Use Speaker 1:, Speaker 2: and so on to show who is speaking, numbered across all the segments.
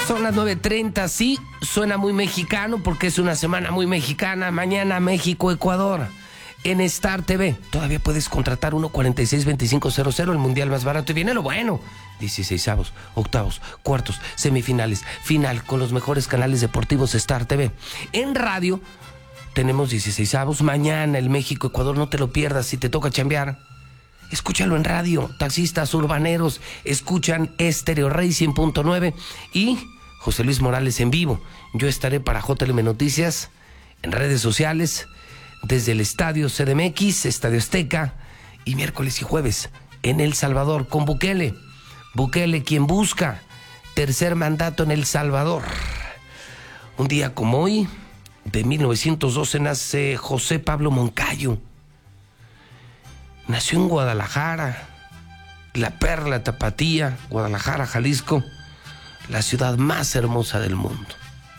Speaker 1: Son las 9:30, sí, suena muy mexicano porque es una semana muy mexicana. Mañana México-Ecuador en Star TV. Todavía puedes contratar 146-2500, el mundial más barato. Y viene lo bueno: 16avos, octavos, cuartos, semifinales, final con los mejores canales deportivos Star TV. En radio tenemos 16avos. Mañana el México-Ecuador, no te lo pierdas si te toca chambear. Escúchalo en radio. Taxistas urbaneros escuchan Estéreo Rey 100.9 y José Luis Morales en vivo. Yo estaré para JLM Noticias en redes sociales desde el Estadio CDMX, Estadio Azteca, y miércoles y jueves en El Salvador con Bukele. Bukele, quien busca tercer mandato en El Salvador. Un día como hoy, de 1912, nace José Pablo Moncayo. Nació en Guadalajara, la perla tapatía, Guadalajara, Jalisco, la ciudad más hermosa del mundo.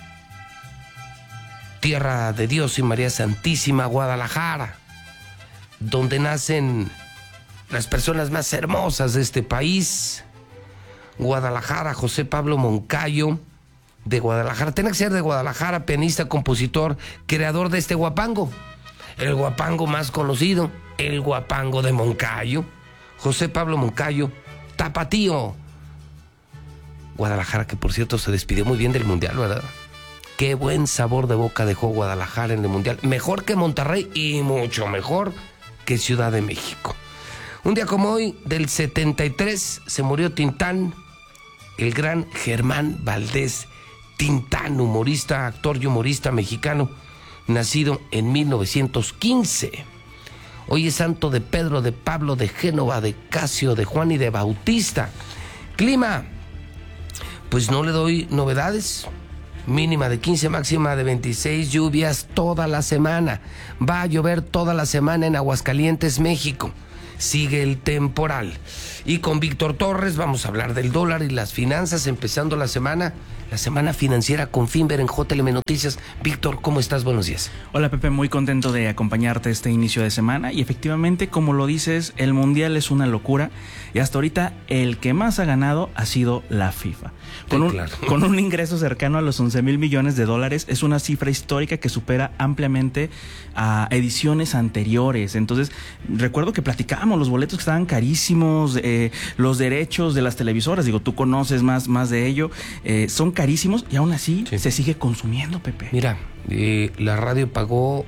Speaker 1: Tierra de Dios y María Santísima, Guadalajara, donde nacen las personas más hermosas de este país. Guadalajara, José Pablo Moncayo, de Guadalajara. Tiene que ser de Guadalajara, pianista, compositor, creador de este guapango. El guapango más conocido, el guapango de Moncayo. José Pablo Moncayo, tapatío. Guadalajara, que por cierto se despidió muy bien del Mundial, ¿verdad? Qué buen sabor de boca dejó Guadalajara en el Mundial. Mejor que Monterrey y mucho mejor que Ciudad de México. Un día como hoy, del 73, se murió Tintán, el gran Germán Valdés Tintán, humorista, actor y humorista mexicano, nacido en 1915. Hoy es santo de Pedro, de Pablo, de Génova, de Casio, de Juan y de Bautista. Clima, pues no le doy novedades. Mínima de 15, máxima de 26, lluvias toda la semana. Va a llover toda la semana en Aguascalientes, México. Sigue el temporal. Y con Víctor Torres vamos a hablar del dólar y las finanzas, empezando la semana financiera con Finver en JLM Noticias. Víctor, ¿cómo estás? Buenos días.
Speaker 2: Hola, Pepe, muy contento de acompañarte este inicio de semana. Y efectivamente, como lo dices, el Mundial es una locura. Y hasta ahorita el que más ha ganado ha sido la FIFA. Con un ingreso cercano a los 11,000 millones de dólares, es una cifra histórica que supera ampliamente a ediciones anteriores. Entonces, recuerdo que platicábamos los boletos que estaban carísimos, los derechos de las televisoras, digo, tú conoces más de ello, son carísimos y aún así se sigue consumiendo, Pepe.
Speaker 1: Mira, la radio pagó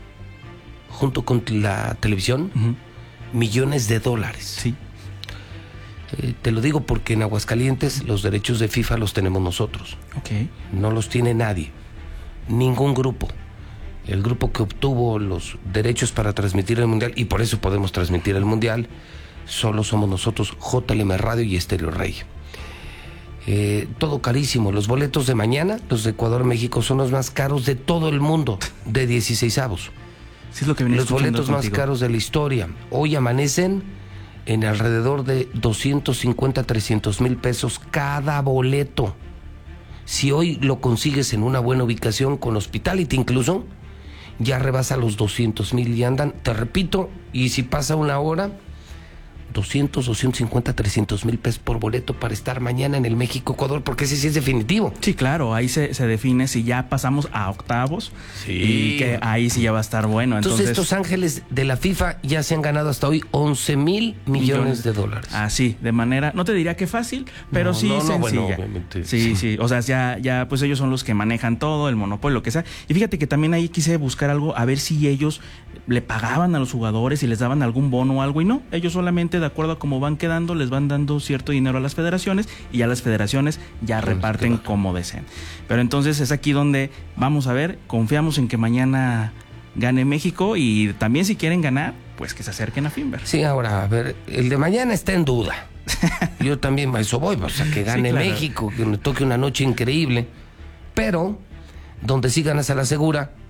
Speaker 1: junto con la televisión millones de dólares.
Speaker 2: Sí.
Speaker 1: Te lo digo porque en Aguascalientes los derechos de FIFA los tenemos nosotros.
Speaker 2: Okay.
Speaker 1: No los tiene nadie, ningún grupo. El grupo que obtuvo los derechos para transmitir el Mundial, y por eso podemos transmitir el Mundial, solo somos nosotros, JLM Radio y Estéreo Rey. Todo carísimo. Los boletos de mañana, los de Ecuador-México, son los más caros de todo el mundo, de 16avos.
Speaker 2: Sí, es lo que venía
Speaker 1: los boletos
Speaker 2: contigo.
Speaker 1: Más caros de la historia. Hoy amanecen en alrededor de 250-300 mil pesos cada boleto. Si hoy lo consigues en una buena ubicación con Hospitality incluso, ya rebasa los 200,000 y andan, te repito, y si pasa una hora, 200, 250, 300 mil pesos por boleto para estar mañana en el México-Ecuador, porque ese sí es definitivo.
Speaker 2: Sí, claro, ahí se define si ya pasamos a octavos,
Speaker 1: sí,
Speaker 2: y que ahí sí ya va a estar bueno.
Speaker 1: Entonces estos ángeles de la FIFA ya se han ganado hasta hoy 11,000 millones de dólares.
Speaker 2: Así, de manera, no te diría que fácil, pero sencilla.
Speaker 1: Bueno, obviamente.
Speaker 2: Sí, o sea, ya, pues ellos son los que manejan todo, el monopolio, lo que sea. Y fíjate que también ahí quise buscar algo, a ver si ellos le pagaban a los jugadores y les daban algún bono o algo, y no, ellos solamente de acuerdo a cómo van quedando, les van dando cierto dinero a las federaciones y ya las federaciones ya reparten como deseen. Pero entonces es aquí donde vamos a ver, confiamos en que mañana gane México y también si quieren ganar, pues que se acerquen a Finver.
Speaker 1: Sí, ahora, a ver, el de mañana está en duda. Yo también a eso voy, o sea, que gane México, que me toque una noche increíble. Pero, donde sí ganas a la segura,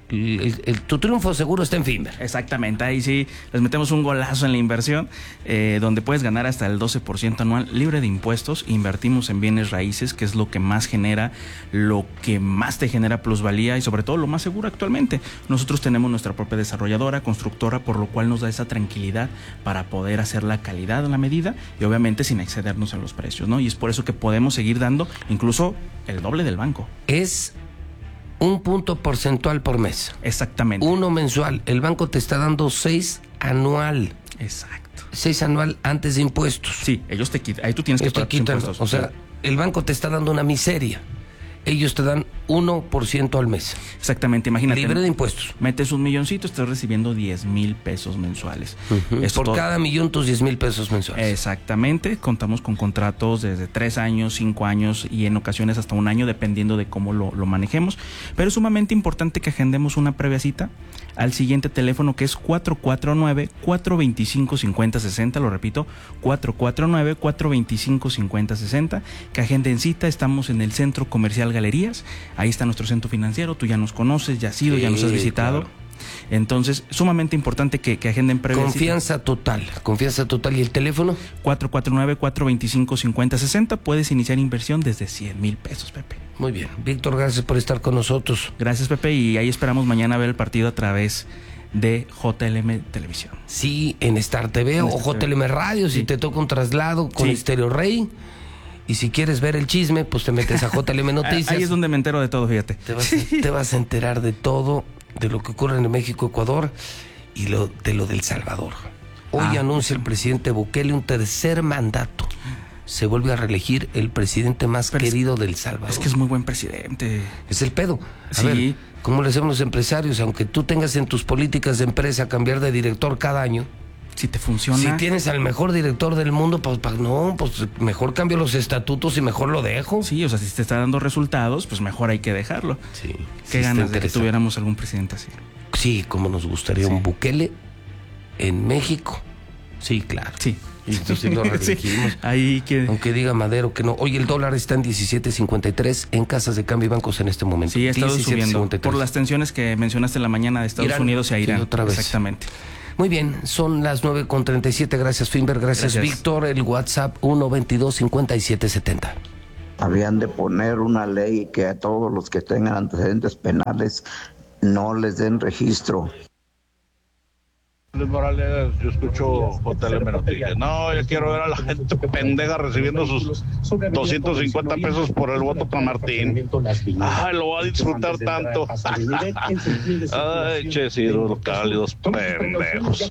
Speaker 1: tu triunfo seguro está en Finver.
Speaker 2: Exactamente, ahí sí les metemos un golazo en la inversión, donde puedes ganar hasta el 12% anual libre de impuestos. Invertimos en bienes raíces, que es lo que más genera, lo que más te genera plusvalía y sobre todo lo más seguro actualmente. Nosotros tenemos nuestra propia desarrolladora, constructora, por lo cual nos da esa tranquilidad para poder hacer la calidad a la medida y obviamente sin excedernos en los precios, ¿no? Y es por eso que podemos seguir dando incluso el doble del banco.
Speaker 1: Es un punto porcentual por mes.
Speaker 2: Exactamente.
Speaker 1: 1 mensual. El banco te está dando 6 anual.
Speaker 2: Exacto.
Speaker 1: 6 anual antes de impuestos.
Speaker 2: Sí, ellos te quitan. Ahí tú tienes que pagar tus impuestos.
Speaker 1: O sea, el banco te está dando una miseria. Ellos te dan 1% al mes.
Speaker 2: Exactamente, imagínate.
Speaker 1: Libre de impuestos.
Speaker 2: Metes $1 milloncito, estás recibiendo 10,000 pesos mensuales.
Speaker 1: Por cada millón, tus 10,000 pesos mensuales.
Speaker 2: Exactamente, contamos con contratos desde 3 años, 5 años y en ocasiones hasta 1 año, dependiendo de cómo lo manejemos. Pero es sumamente importante que agendemos una previa cita al siguiente teléfono, que es 449-425-5060. Lo repito, 449-425-5060. Que agenden cita. Estamos en el Centro Comercial Galerías. Ahí está nuestro centro financiero. Tú ya nos conoces, ya has ido, ya nos has visitado. Claro. Entonces, sumamente importante que agenden previa
Speaker 1: confianza cita. Confianza total. ¿Y el teléfono?
Speaker 2: 449-425-5060. Puedes iniciar inversión desde 100,000 pesos, Pepe.
Speaker 1: Muy bien. Víctor, gracias por estar con nosotros.
Speaker 2: Gracias, Pepe, y ahí esperamos mañana ver el partido a través de JLM Televisión.
Speaker 1: Sí, en Star TV o JLM Radio, si te toca un traslado con Estéreo Rey. Y si quieres ver el chisme, pues te metes a JLM Noticias.
Speaker 2: Ahí es donde me entero de todo, fíjate.
Speaker 1: Te vas a enterar de todo, de lo que ocurre en México, Ecuador y de lo del Salvador. Hoy anuncia el presidente Bukele un 3er mandato. Se vuelve a reelegir el presidente más querido del Salvador.
Speaker 2: Es que es muy buen presidente.
Speaker 1: Es el pedo. A ver, ¿cómo le hacemos los empresarios? Aunque tú tengas en tus políticas de empresa cambiar de director cada año,
Speaker 2: si te funciona.
Speaker 1: Si tienes al mejor director del mundo, pues mejor cambio los estatutos y mejor lo dejo.
Speaker 2: Sí, o sea, si te está dando resultados, pues mejor hay que dejarlo.
Speaker 1: Sí.
Speaker 2: Qué ganas de que tuviéramos algún presidente así.
Speaker 1: Sí, como nos gustaría un Bukele en México. Sí, claro.
Speaker 2: Sí.
Speaker 1: Y entonces lo reelegimos.
Speaker 2: Ahí que...
Speaker 1: Aunque diga Madero que no. Oye, el dólar está en 17.53 en casas de cambio y bancos en este momento.
Speaker 2: Sí, ha estado subiendo. Por las tensiones que mencionaste en la mañana de Estados Unidos y a Irán.
Speaker 1: Sí, otra vez.
Speaker 2: Exactamente.
Speaker 1: Muy bien, son las 9:37. Gracias, Finver. Gracias, Víctor. El WhatsApp 122-5770.
Speaker 3: Habían de poner una ley que a todos los que tengan antecedentes penales no les den registro.
Speaker 4: Luis Morales, yo escucho JLM Noticias. No, yo quiero ver a la gente pendeja recibiendo sus 250 pesos por el voto para Martín. Ay, lo va a disfrutar tanto. Ay, chesidos cálidos pendejos.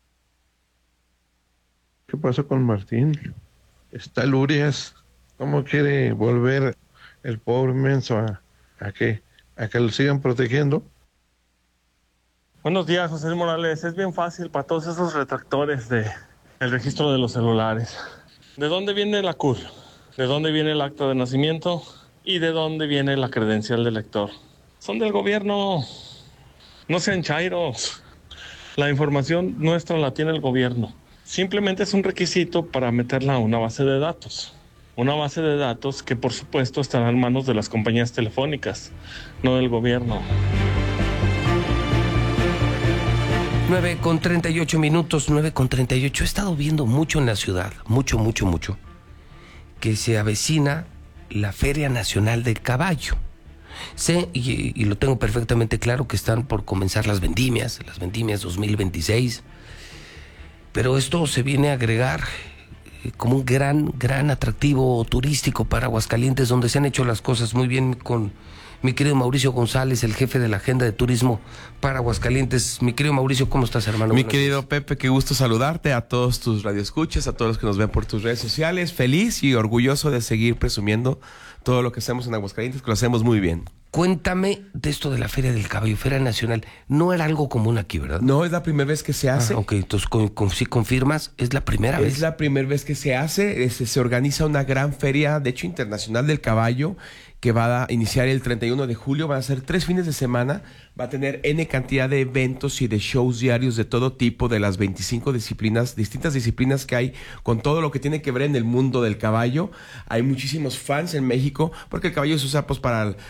Speaker 5: ¿Qué pasó con Martín? Está Lurias. ¿Cómo quiere volver el pobre menso a qué? ¿A que lo sigan protegiendo?
Speaker 6: Buenos días, José Morales. Es bien fácil para todos esos retractores del registro de los celulares. ¿De dónde viene la CUR? ¿De dónde viene el acta de nacimiento? ¿Y de dónde viene la credencial del lector? Son del gobierno. No sean chairos. La información nuestra la tiene el gobierno. Simplemente es un requisito para meterla a una base de datos. Una base de datos que, por supuesto, estará en manos de las compañías telefónicas, no del gobierno.
Speaker 1: 9:38 minutos, 9:38. He estado viendo mucho en la ciudad, mucho, que se avecina la Feria Nacional del Caballo. Sé, y lo tengo perfectamente claro, que están por comenzar las vendimias 2026. Pero esto se viene a agregar como un gran atractivo turístico para Aguascalientes, donde se han hecho las cosas muy bien con mi querido Mauricio González, el jefe de la Agenda de Turismo para Aguascalientes. Mi querido Mauricio, ¿cómo estás, hermano?
Speaker 7: Mi querido Pepe, qué gusto saludarte, a todos tus radioescuchas, a todos los que nos ven por tus redes sociales. Feliz y orgulloso de seguir presumiendo todo lo que hacemos en Aguascalientes, que lo hacemos muy bien.
Speaker 1: Cuéntame de esto de la Feria del Caballo, Feria Nacional. No era algo común aquí, ¿verdad?
Speaker 7: No, es la primera vez que se hace.
Speaker 1: Ok, entonces si confirmas, es la primera vez.
Speaker 7: Es la primera vez que se hace. Se organiza una gran feria, de hecho internacional del caballo, que va a iniciar el 31 de julio. Van a ser 3 fines de semana. Va a tener N cantidad de eventos y de shows diarios de todo tipo, de las 25 disciplinas, distintas disciplinas que hay, con todo lo que tiene que ver en el mundo del caballo. Hay muchísimos fans en México, porque el caballo se usa pues para los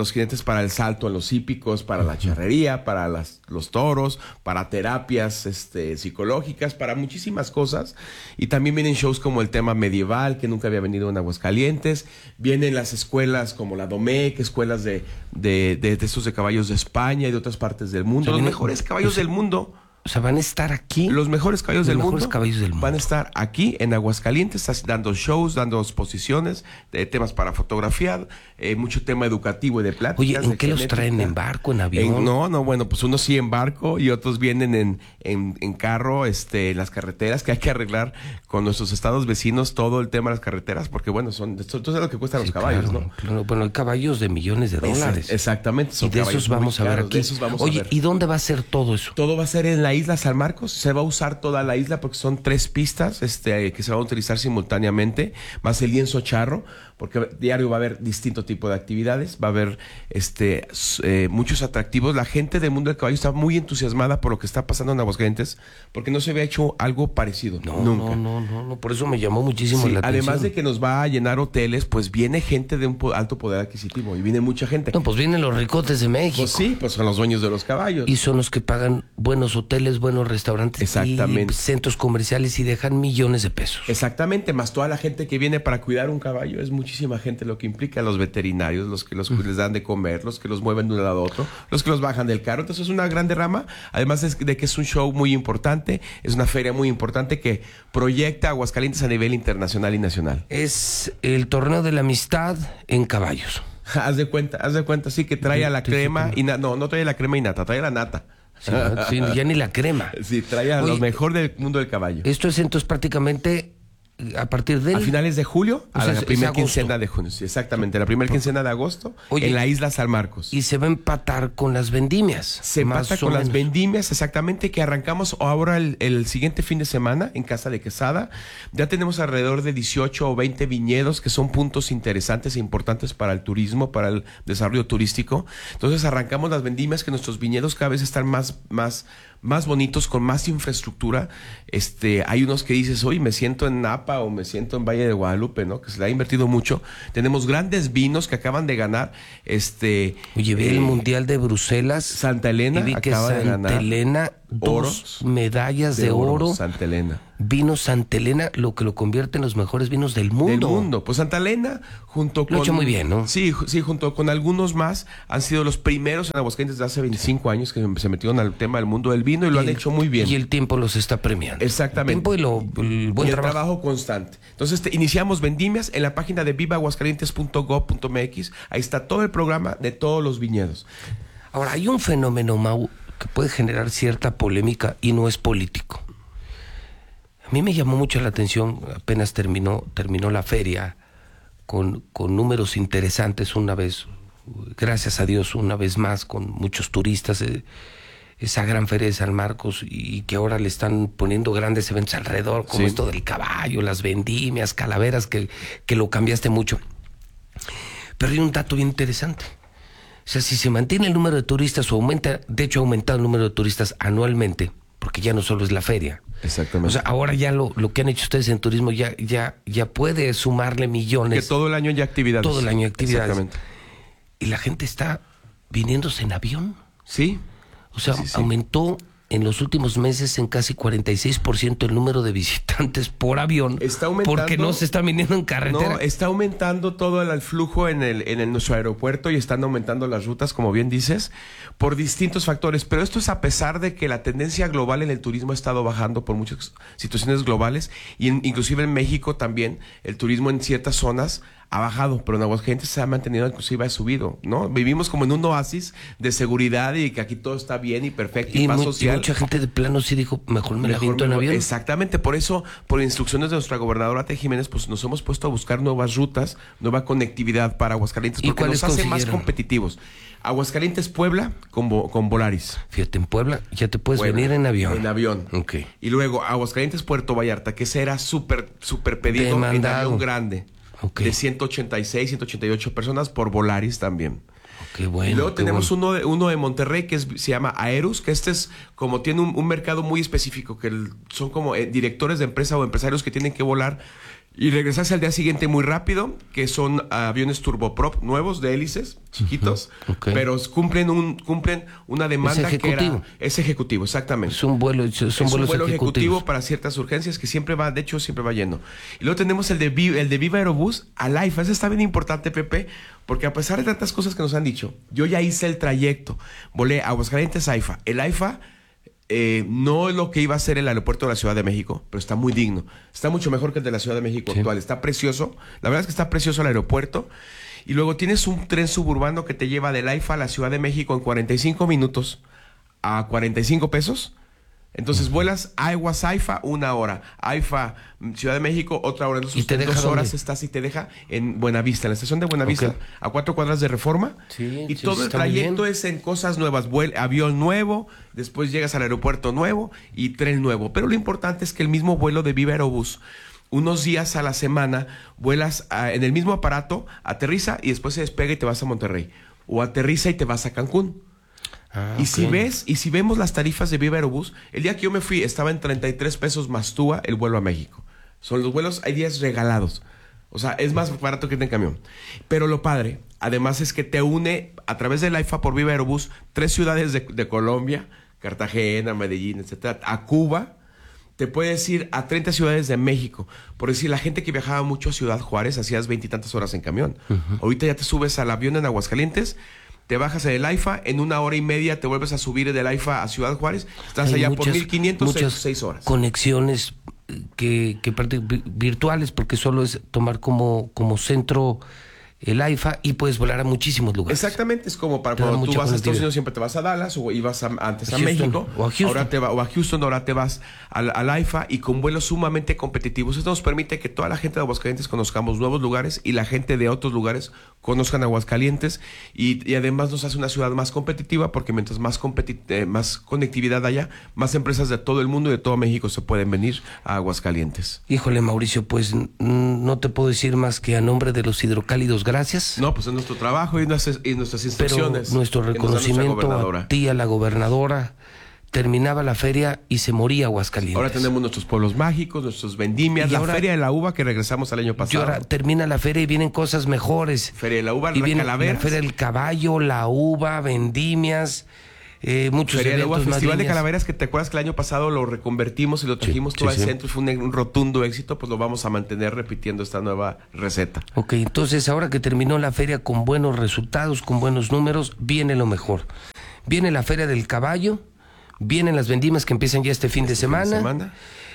Speaker 7: los jinetes para el salto en los hípicos, para la charrería, para los toros, para terapias psicológicas, para muchísimas cosas. Y también vienen shows como el tema medieval, que nunca había venido en Aguascalientes. Vienen las escuelas como la Domecq, escuelas de estos de caballos de España y de otras partes del mundo. Los mejores caballos del mundo.
Speaker 1: O sea, van a estar aquí.
Speaker 7: Los mejores caballos del mundo
Speaker 1: van
Speaker 7: a estar aquí en Aguascalientes, dando shows, dando exposiciones de temas para fotografiar, mucho tema educativo y de pláticas.
Speaker 1: Oye, ¿en qué los traen? ¿En barco, en avión?
Speaker 7: Bueno, pues unos sí en barco y otros vienen en carro, en las carreteras, que hay que arreglar con nuestros estados vecinos todo el tema de las carreteras, porque bueno, tú sabes lo que cuestan los caballos,
Speaker 1: claro,
Speaker 7: ¿no?
Speaker 1: Claro. Bueno, hay caballos de millones de dólares.
Speaker 7: Exactamente.
Speaker 1: Y de esos vamos a ver aquí. Oye, ¿y dónde va a ser todo eso?
Speaker 7: Todo va a ser en la isla San Marcos. Se va a usar toda la isla porque son 3 pistas que se van a utilizar simultáneamente, más el lienzo charro, porque diario va a haber distinto tipo de actividades, va a haber muchos atractivos. La gente del mundo del caballo está muy entusiasmada por lo que está pasando en Aguascalientes, porque no se había hecho algo parecido. Nunca.
Speaker 1: No, por eso me llamó muchísimo la atención.
Speaker 7: Además de que nos va a llenar hoteles, pues viene gente de un alto poder adquisitivo y viene mucha gente.
Speaker 1: No, pues vienen los ricotes de México.
Speaker 7: Pues sí, pues son los dueños de los caballos.
Speaker 1: Y son los que pagan buenos hoteles, buenos restaurantes.
Speaker 7: Exactamente.
Speaker 1: Y centros comerciales y dejan millones de pesos.
Speaker 7: Exactamente, más toda la gente que viene para cuidar un caballo, es muchísima gente lo que implica, los veterinarios, los que les dan de comer, los que los mueven de un lado a otro, los que los bajan del carro. Entonces es una gran derrama, además de que es un show muy importante, es una feria muy importante que proyecta Aguascalientes a nivel internacional y nacional.
Speaker 1: Es el torneo de la amistad en caballos.
Speaker 7: Haz de cuenta, sí, que trae a la crema y no trae la crema y nata, trae la nata.
Speaker 1: Sí, ya ni la crema.
Speaker 7: Sí, trae a lo mejor del mundo del caballo.
Speaker 1: Esto es entonces prácticamente a partir de...
Speaker 7: A finales de julio,
Speaker 1: o sea,
Speaker 7: la primera quincena de junio. Sí, exactamente, la primera quincena de agosto. Oye, en la isla San Marcos.
Speaker 1: Y se va a empatar con las vendimias.
Speaker 7: Se empata con las vendimias, exactamente, que arrancamos ahora el siguiente fin de semana en Casa de Quesada. Ya tenemos alrededor de 18 o 20 viñedos que son puntos interesantes e importantes para el turismo, para el desarrollo turístico. Entonces arrancamos las vendimias, que nuestros viñedos cada vez están más bonitos, con más infraestructura. Hay unos que dices, oye, me siento en Napa o me siento en Valle de Guadalupe, ¿no? Que se le ha invertido mucho. Tenemos grandes vinos que acaban de ganar.
Speaker 1: Oye, ve el Mundial de Bruselas.
Speaker 7: Santa Elena acaba de ganar.
Speaker 1: Santa Elena, 2 medallas de oro.
Speaker 7: Santa Elena.
Speaker 1: Vino Santa Elena, lo que lo convierte en los mejores vinos del mundo.
Speaker 7: Pues Santa Elena, junto con...
Speaker 1: Lo ha hecho muy bien, ¿no?
Speaker 7: Sí, junto con algunos más, han sido los primeros en Aguascalientes desde hace 25 años que se metieron al tema del mundo del vino y lo han hecho muy bien.
Speaker 1: Y el tiempo los está premiando.
Speaker 7: Exactamente.
Speaker 1: El tiempo y el buen
Speaker 7: trabajo constante. Entonces iniciamos vendimias en la página de vivaaguascalientes.gov.mx. Ahí está todo el programa de todos los viñedos.
Speaker 1: Ahora, hay un fenómeno, Mau, que puede generar cierta polémica y no es político. A mí me llamó mucho la atención, apenas terminó la feria con números interesantes una vez, gracias a Dios, una vez más, con muchos turistas, esa gran feria de San Marcos, y que ahora le están poniendo grandes eventos alrededor, como esto del caballo, las vendimias, calaveras, que lo cambiaste mucho. Pero hay un dato bien interesante. O sea, si se mantiene el número de turistas o aumenta, de hecho ha aumentado el número de turistas anualmente, porque ya no solo es la feria.
Speaker 7: Exactamente.
Speaker 1: O sea, ahora ya lo que han hecho ustedes en turismo ya puede sumarle millones.
Speaker 7: Que todo el año hay actividades.
Speaker 1: Todo el año hay actividades.
Speaker 7: Exactamente.
Speaker 1: Y la gente está viniéndose en avión.
Speaker 7: Sí.
Speaker 1: O sea, aumentó en los últimos meses en casi 46% el número de visitantes por avión.
Speaker 7: Está aumentando.
Speaker 1: Porque no se están viniendo en carretera.
Speaker 7: No, está aumentando todo el flujo en nuestro aeropuerto y están aumentando las rutas, como bien dices, por distintos factores. Pero esto es a pesar de que la tendencia global en el turismo ha estado bajando por muchas situaciones globales y inclusive en México también el turismo en ciertas zonas ha bajado, pero en Aguascalientes se ha mantenido, inclusive ha subido, ¿no? Vivimos como en un oasis de seguridad y que aquí todo está bien y perfecto y paz social.
Speaker 1: Y mucha gente de plano sí dijo, mejor me la aviento en avión.
Speaker 7: Exactamente, por eso, por instrucciones de nuestra gobernadora T. Jiménez, pues nos hemos puesto a buscar nuevas rutas, nueva conectividad para Aguascalientes, porque nos hace más competitivos. Aguascalientes-Puebla con Volaris.
Speaker 1: Fíjate, en Puebla ya te puedes venir en avión.
Speaker 7: En avión.
Speaker 1: Okay.
Speaker 7: Y luego Aguascalientes-Puerto Vallarta, que ese era súper pedido en avión grande.
Speaker 1: Okay.
Speaker 7: De 186, 188 personas por Volaris también.
Speaker 1: Qué bueno.
Speaker 7: Y luego tenemos uno de Monterrey que se llama Aerus, que es como tiene un mercado muy específico, que son como directores de empresa o empresarios que tienen que volar y regresarse al día siguiente muy rápido, que son aviones turboprop nuevos de hélices, chiquitos, pero cumplen una demanda es ejecutivo, exactamente.
Speaker 1: Es un vuelo
Speaker 7: ejecutivo para ciertas urgencias que siempre va lleno. Y luego tenemos el de Viva Aerobús al AIFA. Eso está bien importante, Pepe, porque a pesar de tantas cosas que nos han dicho, yo ya hice el trayecto, volé a Aguascalientes AIFA. El AIFA no es lo que iba a ser el aeropuerto de la Ciudad de México, pero está muy digno. Está mucho mejor que el de la Ciudad de México actual. Está precioso. La verdad es que está precioso el aeropuerto. Y luego tienes un tren suburbano que te lleva del AIFA a la Ciudad de México en 45 minutos a 45 pesos. Entonces vuelas Aguas AIFA 1 hora, AIFA Ciudad de México otra hora. Entonces en 2 horas estás y te deja en Buenavista, en la estación de Buenavista, a 4 cuadras de Reforma. Y todo el trayecto es en cosas nuevas, avión nuevo, después llegas al aeropuerto nuevo y tren nuevo. Pero lo importante es que el mismo vuelo de Viva Aerobús, unos días a la semana, vuelas en el mismo aparato, aterriza y después se despega y te vas a Monterrey. O aterriza y te vas a Cancún. Si vemos las tarifas de Viva Aerobús, el día que yo me fui estaba en 33 pesos más TUA el vuelo a México. Son los vuelos, hay días regalados. O sea, es más barato que en camión. Pero lo padre, además, es que te une a través del AIFA por Viva Aerobús 3 ciudades de Colombia, Cartagena, Medellín, etcétera, a Cuba. Te puedes ir a 30 ciudades de México. Por decir, la gente que viajaba mucho a Ciudad Juárez, hacías 20 y tantas horas en camión. Ahorita ya te subes al avión en Aguascalientes, te bajas en el AIFA, en 1 hora y media te vuelves a subir del AIFA a Ciudad Juárez, estás allá por 1,500, 6 horas.
Speaker 1: Conexiones virtuales, porque solo es tomar como centro el AIFA y puedes volar a muchísimos lugares.
Speaker 7: Exactamente, es como para cuando tú vas a Estados Unidos, siempre te vas a Dallas o ibas antes a México
Speaker 1: o a Houston.
Speaker 7: Ahora te vas al AIFA y con vuelos sumamente competitivos. Esto nos permite que toda la gente de Aguascalientes conozcamos nuevos lugares y la gente de otros lugares conozcan Aguascalientes y además nos hace una ciudad más competitiva porque mientras más conectividad haya, más empresas de todo el mundo y de todo México se pueden venir a Aguascalientes.
Speaker 1: Híjole, Mauricio, pues no te puedo decir más que a nombre de los hidrocálidos, gracias.
Speaker 7: No, pues es nuestro trabajo y nuestras instrucciones.
Speaker 1: Pero nuestro reconocimiento a ti, a la gobernadora. Terminaba la feria y se moría Aguascalientes.
Speaker 7: Ahora tenemos nuestros pueblos mágicos, nuestros vendimias, la feria de la uva que regresamos al año pasado.
Speaker 1: Y ahora termina la feria y vienen cosas mejores.
Speaker 7: Feria de la uva,
Speaker 1: y viene Calaveras. La feria del caballo, la uva, vendimias, muchos
Speaker 7: Feria de la uva, Festival
Speaker 1: de
Speaker 7: Calaveras, que te acuerdas que el año pasado lo reconvertimos y lo trajimos todo al centro y fue un rotundo éxito, pues lo vamos a mantener repitiendo esta nueva receta.
Speaker 1: Ok, entonces ahora que terminó la feria con buenos resultados, con buenos números, viene lo mejor. Viene la feria del caballo, vienen las vendimias que empiezan ya este fin de semana.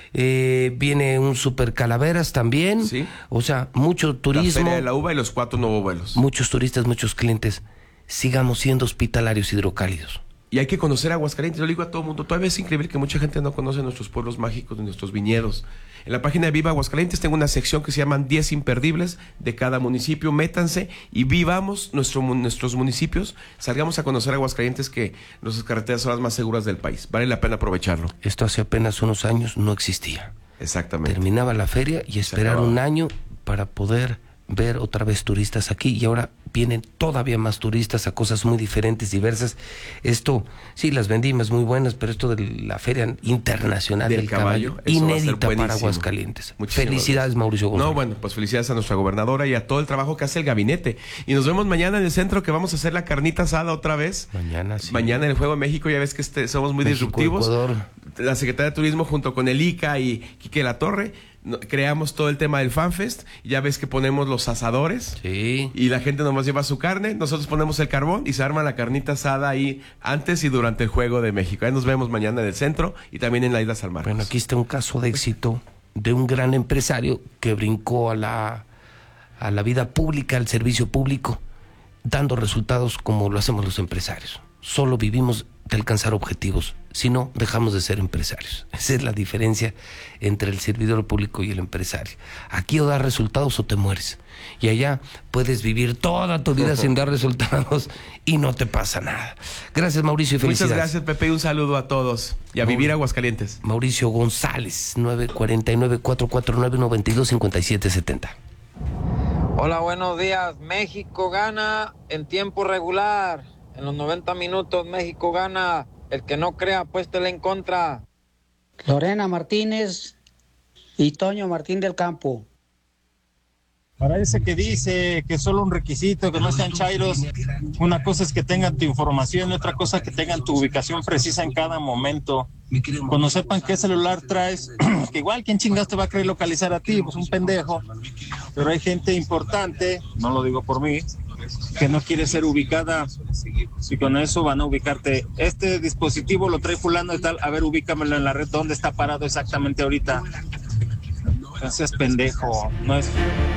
Speaker 1: Viene un Super Calaveras también.
Speaker 7: Sí.
Speaker 1: O sea, mucho turismo.
Speaker 7: La feria de la uva y los 4 nuevos vuelos.
Speaker 1: Muchos turistas, muchos clientes. Sigamos siendo hospitalarios hidrocálidos.
Speaker 7: Y hay que conocer Aguascalientes. Yo le digo a todo el mundo, todavía es increíble que mucha gente no conoce nuestros pueblos mágicos, nuestros viñedos. En la página de Viva Aguascalientes tengo una sección que se llaman 10 imperdibles de cada municipio. Métanse y vivamos nuestros municipios. Salgamos a conocer Aguascalientes, que nuestras carreteras son las más seguras del país. Vale la pena aprovecharlo.
Speaker 1: Esto hace apenas unos años no existía.
Speaker 7: Exactamente.
Speaker 1: Terminaba la feria y esperar un año para poder ver otra vez turistas aquí, y ahora vienen todavía más turistas a cosas muy diferentes, diversas. Esto, sí, las vendimias muy buenas, pero esto de la Feria Internacional del Caballo inédita para Aguascalientes. Felicidades, Mauricio González.
Speaker 7: No, bueno, pues felicidades a nuestra gobernadora y a todo el trabajo que hace el gabinete. Y nos vemos mañana en el centro, que vamos a hacer la carnita asada otra vez.
Speaker 1: Mañana, sí.
Speaker 7: Mañana en el Juego de México, ya ves que somos muy
Speaker 1: México,
Speaker 7: disruptivos.
Speaker 1: Ecuador.
Speaker 7: La Secretaría de Turismo junto con el ICA y Quique La Torre creamos todo el tema del FanFest. Ya ves que ponemos los asadores.
Speaker 1: Sí.
Speaker 7: Y la gente nomás lleva su carne, nosotros ponemos el carbón y se arma la carnita asada ahí antes y durante el Juego de México. Ahí nos vemos mañana en el centro y también en la Isla San Marcos.
Speaker 1: Bueno, aquí está un caso de éxito de un gran empresario que brincó a la vida pública, al servicio público, dando resultados como lo hacemos los empresarios. Solo vivimos de alcanzar objetivos, si no, dejamos de ser empresarios. Esa es la diferencia entre el servidor público y el empresario. Aquí o das resultados o te mueres. Y allá puedes vivir toda tu vida sin dar resultados y no te pasa nada. Gracias, Mauricio, y felicidades.
Speaker 7: Muchas gracias, Pepe, y un saludo a todos. Y a vivir Aguascalientes.
Speaker 1: Mauricio González, 949-449-925770.
Speaker 8: Hola, buenos días. México gana en tiempo regular. En los 90 minutos México gana. El que no crea, apuéstele en contra.
Speaker 9: Lorena Martínez y Toño Martín del Campo. Para ese que dice que es solo un requisito, que no sean chairos, una cosa es que tengan tu información y otra cosa es que tengan tu ubicación precisa en cada momento. Cuando sepan qué celular traes, que igual quién chingados te va a querer localizar a ti, pues un pendejo. Pero hay gente importante, no lo digo por mí, que no quiere ser ubicada y con eso van a ubicarte. Este dispositivo lo trae fulano y tal, a ver, ubícamelo en la red, ¿dónde está parado exactamente ahorita? No seas pendejo, no es...